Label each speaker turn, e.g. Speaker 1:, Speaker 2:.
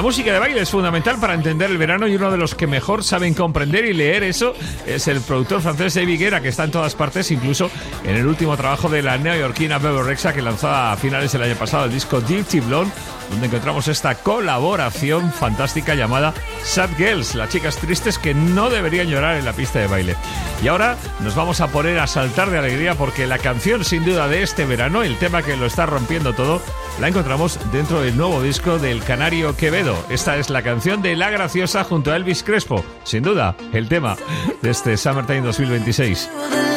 Speaker 1: La música de baile es fundamental para entender el verano y uno de los que mejor saben comprender y leer eso es el productor francés David Guetta, que está en todas partes, incluso en el último trabajo de la neoyorquina Bebe Rexha, que lanzó a finales del año pasado el disco Dirty Blonde, donde encontramos esta colaboración fantástica llamada Sad Girls, las chicas tristes que no deberían llorar en la pista de baile. Y ahora nos vamos a poner a saltar de alegría porque la canción sin duda de este verano, el tema que lo está rompiendo todo, la encontramos dentro del nuevo disco del canario Quevedo. Esta es la canción de La Graciosa junto a Elvis Crespo, sin duda el tema de este Summertime 2026.